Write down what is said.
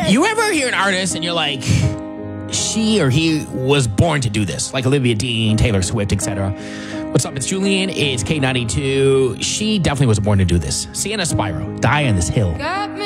You ever hear an artist and you're like, she or he was born to do this, like Olivia Dean, Taylor Swift, etc. What's up? It's Julian. It's K92. She definitely was born to do this. Sienna Spyro, Die on This Hill.